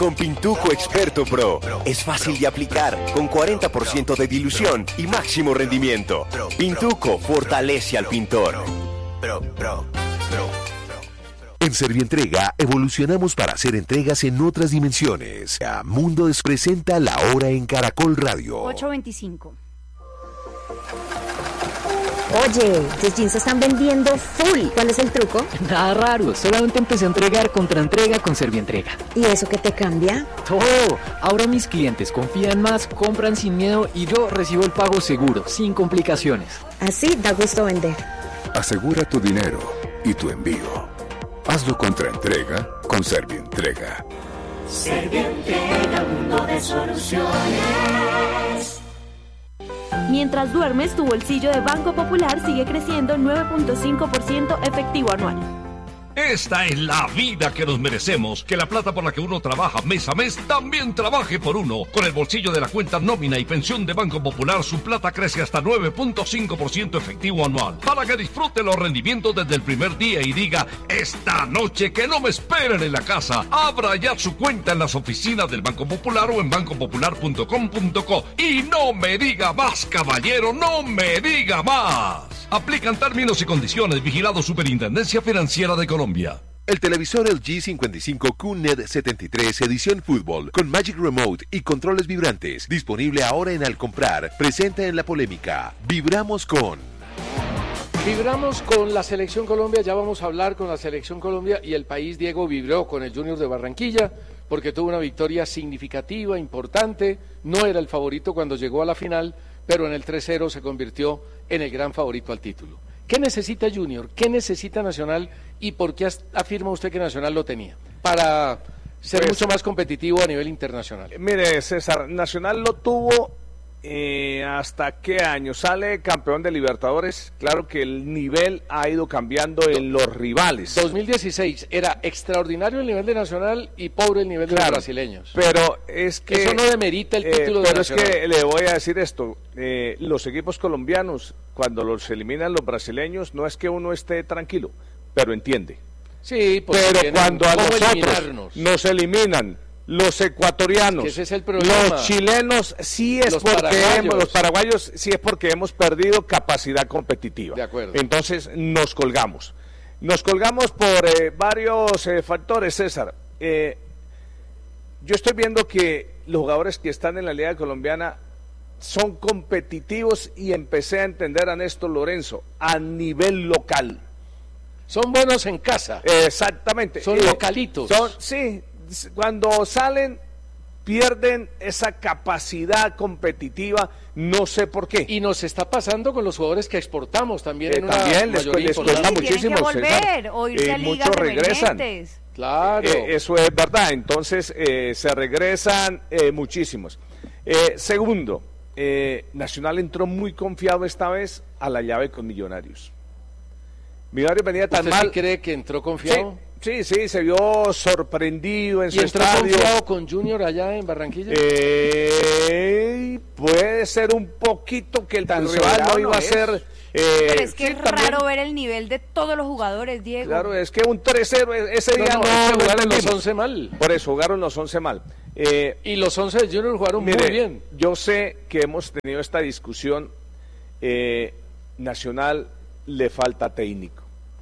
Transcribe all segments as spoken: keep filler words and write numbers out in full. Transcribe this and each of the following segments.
Con Pintuco Experto Pro es fácil de aplicar, con cuarenta por ciento de dilución y máximo rendimiento. Pintuco fortalece al pintor. En Servientrega evolucionamos para hacer entregas en otras dimensiones. Mundos presenta La Hora en Caracol Radio. ocho veinticinco. Oye, tus jeans se están vendiendo full. ¿Cuál es el truco? Nada raro, solamente empecé a entregar contra entrega con Servientrega. ¿Y eso qué te cambia? Todo. Ahora mis clientes confían más, compran sin miedo y yo recibo el pago seguro, sin complicaciones. Así da gusto vender. Asegura tu dinero y tu envío. Hazlo contra entrega con Servientrega. Servientrega, mundo de soluciones. Mientras duermes, tu bolsillo de Banco Popular sigue creciendo nueve punto cinco por ciento efectivo anual. Esta es la vida que nos merecemos. Que la plata por la que uno trabaja mes a mes también trabaje por uno. Con el bolsillo de la cuenta nómina y pensión de Banco Popular, su plata crece hasta nueve punto cinco por ciento efectivo anual. Para que disfrute los rendimientos desde el primer día y diga: esta noche que no me esperen en la casa. Abra ya su cuenta en las oficinas del Banco Popular o en banco popular punto com punto co. Y no me diga más, caballero, no me diga más. Aplican términos y condiciones. Vigilado Superintendencia Financiera de Colombia. El televisor L G cincuenta y cinco Q N E D setenta y tres edición fútbol con Magic Remote y controles vibrantes, disponible ahora en Al Comprar, presenta en la polémica. Vibramos con... Vibramos con la Selección Colombia, ya vamos a hablar con la Selección Colombia y el país. Diego vibró con el Junior de Barranquilla porque tuvo una victoria significativa, importante, no era el favorito cuando llegó a la final, pero en el tres cero se convirtió en el gran favorito al título. ¿Qué necesita Junior? ¿Qué necesita Nacional? ¿Y por qué afirma usted que Nacional lo tenía? Para ser pues, mucho más competitivo a nivel internacional. Mire, César, Nacional lo tuvo eh, hasta qué año. Sale campeón de Libertadores. Claro que el nivel ha ido cambiando en los rivales. dos mil dieciséis era extraordinario el nivel de Nacional y pobre el nivel de claro, los brasileños. Pero es que... Eso no demerita el título eh, de pero Nacional. Pero es que le voy a decir esto. Eh, los equipos colombianos, cuando los eliminan los brasileños, no es que uno esté tranquilo, pero entiende. Sí, pues pero cuando a nosotros eliminarnos? nos eliminan los ecuatorianos, es que ese es el problema. Los chilenos, sí es los porque paraguayos. hemos, los paraguayos sí es porque hemos perdido capacidad competitiva. De acuerdo. Entonces nos colgamos. Nos colgamos por eh, varios eh, factores, César. Eh, yo estoy viendo que los jugadores que están en la Liga Colombiana son competitivos y empecé a entender a Néstor Lorenzo a nivel local. Son buenos en casa. Exactamente. Son eh, localitos. Son, sí, cuando salen pierden esa capacidad competitiva, no sé por qué. Y nos está pasando con los jugadores que exportamos también. Eh, en una también les, les cuesta sí, muchísimo. Tienen que volver, o irse eh, a ligas muchos regresan. emergentes. Claro. Eh, eso es verdad. Entonces eh, se regresan eh, muchísimos. Eh, segundo, eh, Nacional entró muy confiado esta vez a la llave con Millonarios. Millonarios venía tan ¿Usted mal. Sí cree que entró confiado? Sí, sí, sí, se vio sorprendido en ¿Y su entró estadio. confiado con Junior allá en Barranquilla? Eh, puede ser un poquito que el Tan rival no iba a es. ser. Eh, Pero es que sí, es también, raro ver el nivel de todos los jugadores, Diego. Claro, es que un tres cero ese No, día no, no, es que no jugaron los entendimos. once mal. Por eso, jugaron los once mal. Eh, Y los once de Junior jugaron mire, muy bien. yo sé que hemos tenido esta discusión. eh, Nacional le falta técnico.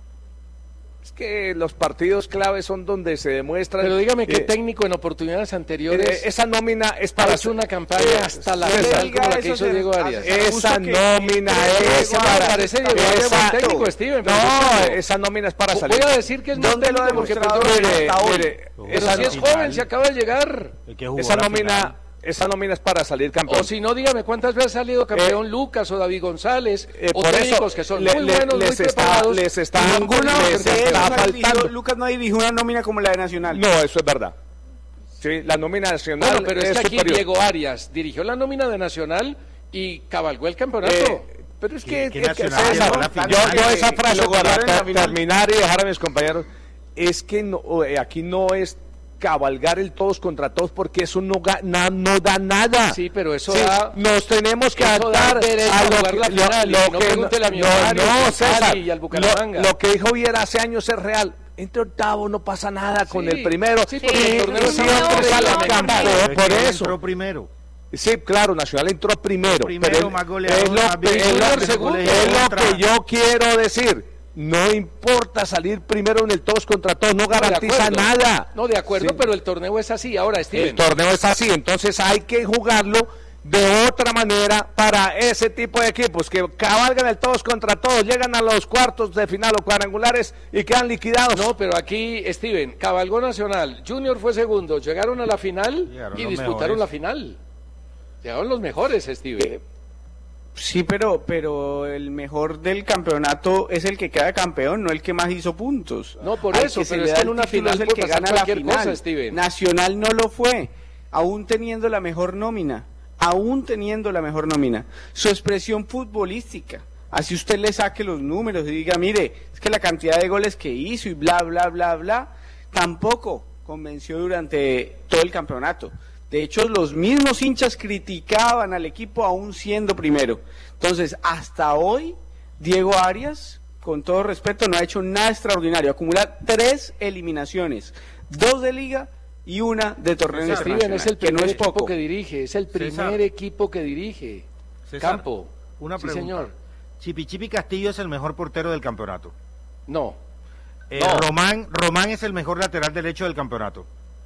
Es que los partidos claves son donde se demuestran. Pero dígame qué eh, técnico en oportunidades anteriores. eh, esa nómina es para para hacer una campaña eh, hasta la César, final como la que hizo se- Diego Arias. hace- Esa que- nómina que- es que- para. parece Diego Arias esa- buen técnico, Steven, pero No, yo- esa nómina es para salir. Voy a decir que es más ¿Dónde lo ha técnico porque demostrado perdón, Mire, hasta hoy? mire, pero esa, si es no- joven, se acaba de llegar. esa nómina, esa nómina es para salir campeón. O si no, dígame cuántas veces ha salido campeón Lucas o David González, eh, o por técnicos eso que son le- muy le- buenos, les muy está- preparados. les está- y Ninguno ninguno de les ustedes está no dirigió- faltando. Lucas no dirigió una nómina como la de Nacional. No, eso es verdad. Sí, la nómina nacional Bueno, pero es, es que aquí superior. Diego Arias dirigió la nómina de Nacional y cabalgó el campeonato. Eh, pero es que, ¿Qué- qué es que Nacional? César, Llegó a la yo, final. yo esa Y frase lo para golearon en la ter- final. terminar y dejar a mis compañeros, es que no, eh, aquí no es cabalgar el todos contra todos porque eso no, ga- na- no da nada. Sí, pero eso Sí, da... nos tenemos que eso da adaptar derecho a a lo jugar que, la final, y no pregúntele a no, Millonarios, no, al César, Cali y al Bucaramanga. lo, lo que dijo Viera hace años es real. entre octavos, no pasa nada con Sí, el primero. sí, porque el torneo y está siempre muy sale bien. campeón por eso. Entró primero. Sí, claro, Nacional entró primero. Primero, pero más es, goleador, es lo, más bien, es lo- goleador, es goles lo en contra. que yo quiero decir. No importa salir primero en el todos contra todos, no garantiza acuerdo. nada. No, de acuerdo, Sí. pero el torneo es así. Ahora, Steven. El torneo es así, entonces hay que jugarlo de otra manera para ese tipo de equipos que cabalgan el todos contra todos, llegan a los cuartos de final o cuadrangulares y quedan liquidados. No, pero aquí, Steven, cabalgó Nacional, Junior fue segundo, llegaron a la final Llegaron y los disputaron mejores. la final. Llegaron los mejores, Steven. Sí, pero, pero el mejor del campeonato es el que queda campeón, no el que más hizo puntos. No, por Al eso, que se pero le es da que en el una título final es el puede que pasar gana la cualquier final. cosa, Steven. Nacional no lo fue, aún teniendo la mejor nómina, aún teniendo la mejor nómina. Su expresión futbolística, así usted le saque los números y diga, mire, es que la cantidad de goles que hizo y bla, bla, bla, bla, tampoco convenció durante todo el campeonato. De hecho, los mismos hinchas criticaban al equipo aún siendo primero. Entonces, hasta hoy, Diego Arias, con todo respeto, no ha hecho nada extraordinario. Acumula tres eliminaciones, dos de liga y una de torneo Steven internacional, es el que no primer es equipo poco. que dirige, es el primer César. equipo que dirige. César, Campo. Una Sí, pregunta. señor. Chipi Chipi Castillo es el mejor portero del campeonato. No. Eh, No. Román, Román es el mejor lateral derecho del campeonato.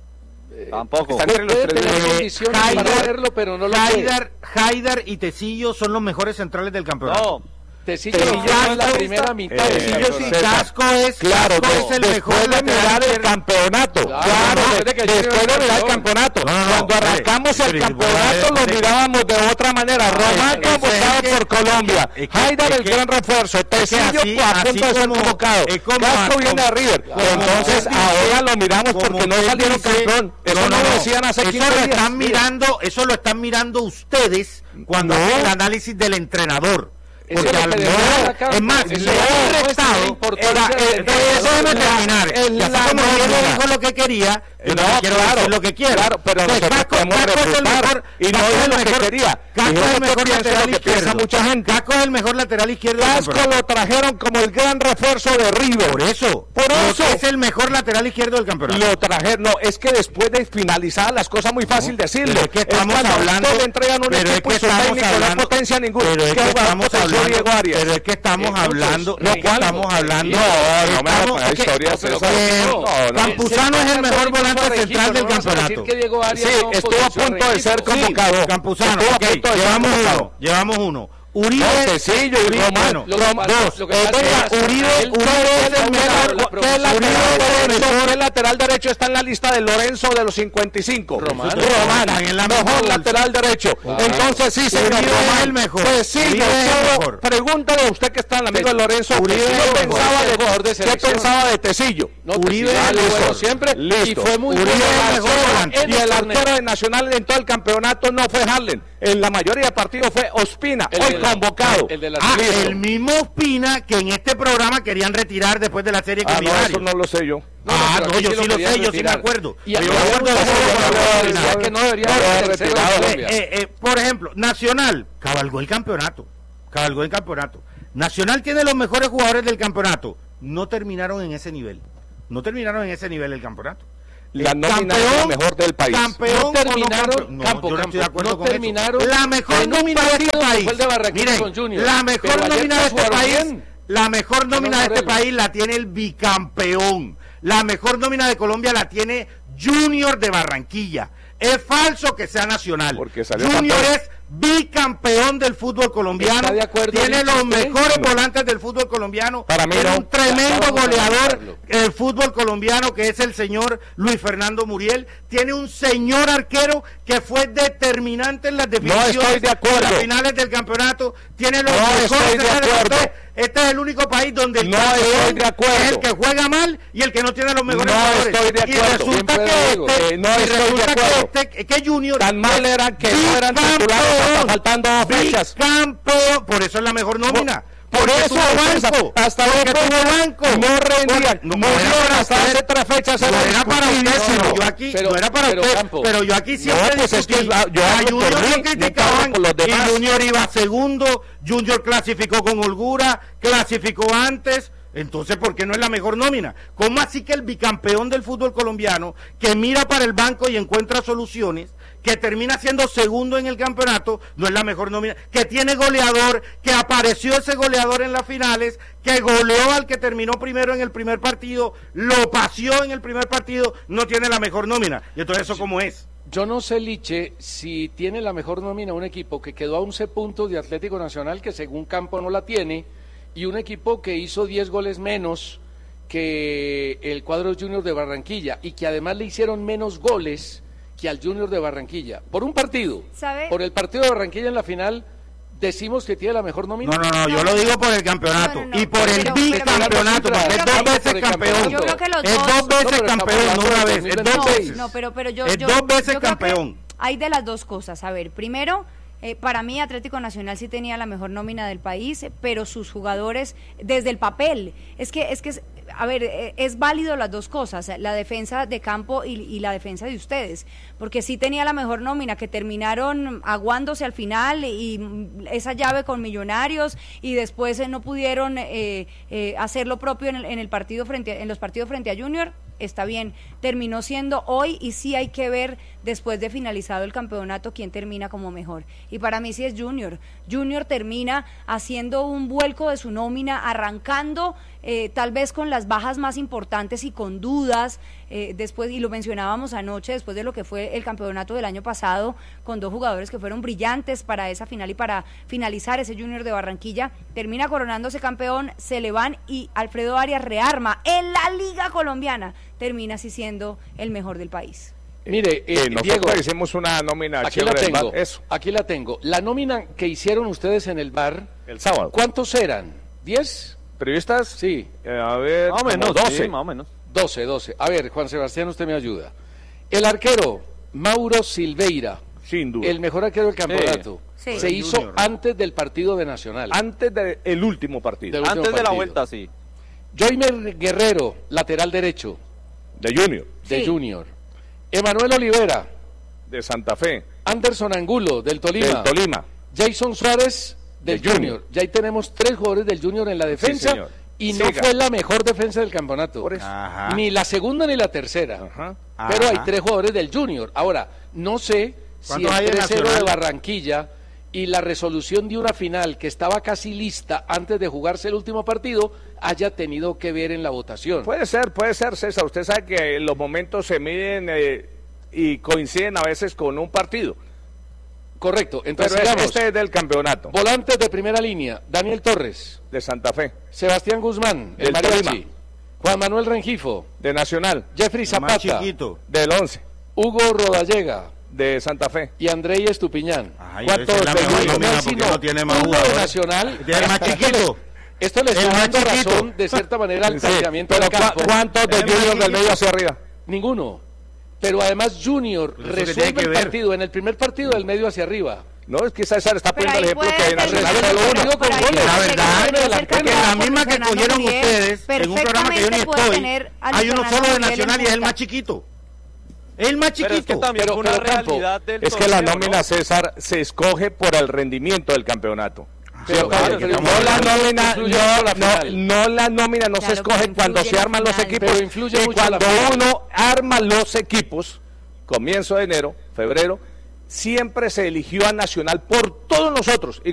Tampoco. Está entre los Puede tres tener mejores. condiciones Haidar- para hacerlo, pero no lo puede. Haidar, Haidar y Tecillo son los mejores centrales del campeonato. No. Tecillo Tecillo lo fue en la está- primera mitad Eh, del Tecillo sí, campeonato. Casco es, Claro, Casco de- es el después mejor de mirar lateral el campeonato, Claro, claro, después de- de que después de Junior mirar el campeón. campeonato, No, no, no, cuando hombre, arrancamos el pero campeonato igual, lo de- mirábamos de otra manera. Román es- es convocado que- por Colombia, es que- Haidar es el que- gran refuerzo, Tecillo así- a así punto de ser como- convocado, es como- Casco viene como- a River, como entonces usted dice- ahora lo miramos como porque no usted salieron dice- campeón, eso no, lo decían hace eso quince lo días. están mirando, eso lo están mirando ustedes cuando hacen el análisis del entrenador. Eso Porque es lo al que no, demuestra Campo. es más, Eso le es lo que han demuestra la restado, importancia era- del eh, entrenador. déjeme terminar, En y así la como Diego nómina. dijo lo que quería, yo No, también quiero claro, decir lo que quiero. claro, pero Entonces, nosotros Casco- podemos Casco es el refutar, mejor- y no Casco es el lo que mejor- quería. Casco Y es es el lo mejor que piensa, lateral lo que piensa izquierdo. mucha gente. Casco es el mejor lateral izquierdo del Casco campeonato. lo trajeron como el gran refuerzo de River. Por eso, Por lo eso. que es el mejor lateral izquierdo del campeonato. Lo trajeron, no, es que después de finalizar las cosas muy fácil decirlo. pero es que estamos cuando a hablando- usted le entregan un pero es equipo que y su estamos técnico no hablando- potencia ninguno. pero es ¿Qué que jugador estamos potenció hablando- Diego Arias? pero es que estamos Entonces, hablando, no, es que ¿cuál? estamos hablando. No, no me estamos- haga es que- historias, pero César. eh, No, no. Campuzano es el mejor volante central del campeonato. Que Diego Arias Sí, no estuvo a potenció punto de ser equipo. convocado. Campuzano, Estuvo a ok, punto de ser llevamos convocado. uno, llevamos uno. Uribe, No, Tecillo y Uribe, Román. bueno, Lo que Rom- pasa- dos. lo que Eh, pasa venga, es que Uribe, él- Uribe es el él- mejor. la ¿Qué promoción. lateral derecho? ¿Qué lateral derecho está en la lista de Lorenzo de los cincuenta y cinco? Román. Román, Están en la mejor misma bolsa. lateral derecho. Claro. Entonces sí, señor Uribe es Román. el mejor. Tecillo, Uribe es el solo mejor. pregúntale a usted que está en el amigo de Lorenzo. Uribe ¿Qué es el pensaba mejor. de, Jugador de ¿qué selección. pensaba de Tecillo? No, Uribe Tecillo es el es mejor. bueno siempre Listo. y fue muy Uribe bueno es el en mejor volante. en Y el torneo. arquero de Nacional en todo el campeonato no fue Harlen. En la mayoría de partidos fue Ospina, El hoy de la- convocado. el de la Ah, Listo. el mismo Ospina que en este programa querían retirar después de la serie con Ah, no, Millonarios. eso no lo sé yo. No, ah, pero no, aquí yo sí sí lo lo querían sé, yo sí me retirar. acuerdo. Y Yo aquí me hay acuerdo de mucha la gente serie que con no Millonarios. decía que no debería No, ser no, tercero de retirado. Colombia. Eh, eh, por ejemplo, Nacional cabalgó el campeonato, cabalgó el campeonato. Nacional tiene los mejores jugadores del campeonato. No terminaron en ese nivel. No terminaron en ese nivel el campeonato. La El nómina es la mejor del país. Campeón No o no terminaron, campeón. No, campo, yo no campo, estoy de acuerdo no con eso. terminaron La mejor en un nómina de este partido que país. fue el de Barranquilla Miren, con Junior. la mejor Pero ayer nómina de este jugaron país, bien. la mejor nómina de este Morelos. país la tiene el bicampeón. La mejor nómina de Colombia la tiene Junior de Barranquilla. Es falso que sea Nacional. Porque salió Junior campeón. es bicampeón del fútbol colombiano. ¿Está de acuerdo, Tiene Licho, los usted? mejores No. volantes del fútbol colombiano. Para mí Tiene no. un tremendo Ya, vamos a goleador analizarlo. el fútbol colombiano, que es el señor Luis Fernando Muriel. Tiene un señor arquero que fue determinante en las definiciones estoy de acuerdo. las finales del campeonato. Tiene los No mejores estoy de defensores. acuerdo. Este es el único país donde el No campeón estoy de acuerdo. es el que juega mal y el que no tiene los mejores No jugadores. estoy de Y acuerdo. resulta Siempre que digo, este, eh, no y estoy de resulta acuerdo. que este, que Junior Tan mal eran que no eran titulares hasta faltando dos fechas. Bicampeón, por eso es la mejor nómina. Por Porque eso, tuvo banco, hasta porque lo que tuvo banco. no rendían, No, no no era rendían para hasta usted. hace tres fechas. No era era para usted, discutible. pero yo aquí, pero- no era para pero, usted, Campo. pero yo aquí siempre No, pues es que discutí. la- yo a hablo por Junior mí, lo no criticaban hablo por los demás. y Junior iba segundo, Junior clasificó con holgura, clasificó antes, Entonces, ¿por qué no es la mejor nómina? ¿Cómo así que el bicampeón del fútbol colombiano, que mira para el banco y encuentra soluciones, que termina siendo segundo en el campeonato, no es la mejor nómina? Que tiene goleador, que apareció ese goleador en las finales, que goleó al que terminó primero en el primer partido, lo paseó en el primer partido, no tiene la mejor nómina. Y entonces, ¿eso cómo es? Yo no sé, Liche, si tiene la mejor nómina un equipo que quedó a once puntos de Atlético Nacional, que según Campo no la tiene, y un equipo que hizo diez goles menos que el cuadro Junior de Barranquilla, y que además le hicieron menos goles que al Junior de Barranquilla, por un partido. ¿Sabe? Por el partido de Barranquilla en la final, decimos que tiene la mejor nómina. No, no, no, yo lo digo por el campeonato, no, no, no, y por el pero, bicampeonato, pero, porque es dos veces campeón. Yo creo que los es dos, dos veces no, campeón, no una vez, es dos veces. No, pero, pero yo, es yo, dos veces yo creo campeón. que hay de las dos cosas. A ver, primero, eh, para mí Atlético Nacional sí tenía la mejor nómina del país, pero sus jugadores, desde el papel, es que, es que, a ver, eh, es válido las dos cosas, la defensa de Campo y, y la defensa de ustedes, porque sí tenía la mejor nómina, que terminaron aguándose al final y esa llave con Millonarios, y después eh, no pudieron eh, eh, hacer lo propio en el, en el partido frente, en los partidos frente a Junior. Está bien, terminó siendo hoy, y sí hay que ver después de finalizado el campeonato quién termina como mejor, y para mí sí es Junior. Junior termina haciendo un vuelco de su nómina, arrancando eh, tal vez con las bajas más importantes y con dudas, eh, después, y lo mencionábamos anoche, después de lo que fue el campeonato del año pasado, con dos jugadores que fueron brillantes para esa final y para finalizar ese Junior de Barranquilla, termina coronándose campeón, se le van, y Alfredo Arias rearma en la Liga Colombiana, termina así siendo el mejor del país. Mire, eh, nosotros Diego, hicimos una nómina aquí la tengo, eso. Aquí la tengo. La nómina que hicieron ustedes en el bar, el sábado. ¿Cuántos eran? ¿diez? ¿Periodistas? Sí. Eh, a ver, más o menos, doce. Sí, más o menos. doce, doce. A ver, Juan Sebastián, usted me ayuda. El arquero, Mauro Silveira. Sin duda. El mejor arquero del campeonato. Sí. Se Sí. hizo Junior. antes del partido de Nacional. Antes del último partido. Del último Antes de la partido. vuelta, sí. Joymer Guerrero, lateral derecho. De Junior. De Sí. Junior. Emanuel Olivera. De Santa Fe. Anderson Angulo, del Tolima. Del Tolima. Jason Suárez, del De Junior. Junior. Ya ahí tenemos tres jugadores del Junior en la defensa. Sí, señor. Y no Siga. fue la mejor defensa del campeonato. Por eso. Ajá. Ni la segunda ni la tercera. Ajá. Pero hay Ajá. tres jugadores del Junior. Ahora, no sé si el ¿Cuántos hay de tres cero de Nacional? Barranquilla y la resolución de una final que estaba casi lista antes de jugarse el último partido haya tenido que ver en la votación. Puede ser, puede ser, César. Usted sabe que los momentos se miden eh, y coinciden a veces con un partido. Correcto. Entonces, Pero digamos, este es del campeonato. volantes de primera línea, Daniel Torres, De Santa Fe. Sebastián Guzmán, el Del mariachi, Tolima. Juan Manuel Rengifo, De Nacional. Jeffrey El más Zapata, chiquito. Del once. Hugo Rodallega De Santa Fe. y Andrei Estupiñán. Ay, ¿Cuántos esa es la de mejor Junior? nómina Messi porque no. no tiene más Uno de jugadores. Nacional. El más chiquito. Esto le El está más dando chiquito. razón, de cierta manera, al Sí, planteamiento pero del campo. ¿cu- ¿cuántos de El más Junior del chiquito. medio hacia arriba? Ninguno. Pero además Junior Pues eso que resuelve tiene que el ver. partido en el primer partido del medio hacia arriba. No, es que César está Pero poniendo el ahí ejemplo puede que Nacional terminar es solo el uno. partido con goles. La verdad, Puede ser porque campeón la por misma que Fernando cogieron Muriel, ustedes en un programa que yo ni perfectamente puede estoy, tener a hay uno Fernando solo de Muriel Nacional en y es el punta. más chiquito. El más Pero es que chiquito. también Pero- fue una pero, Campo, realidad del Es que la torneo, nómina, ¿no? César, se escoge por el rendimiento del campeonato. Pero, Sí, claro, oye, pero no la influye- nómina, influye mucho la no, no, final. no la nómina no Claro se que escoge cuando influye se la arman los final. equipos. Pero influye y mucho la cuando final. uno arma los equipos, comienzo de enero, febrero, siempre se eligió a Nacional por todos nosotros.